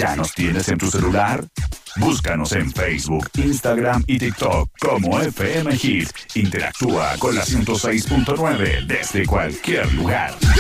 ¿Ya nos tienes en tu celular? Búscanos en Facebook, Instagram y TikTok como FM Hit. Interactúa con la 106.9 desde cualquier lugar.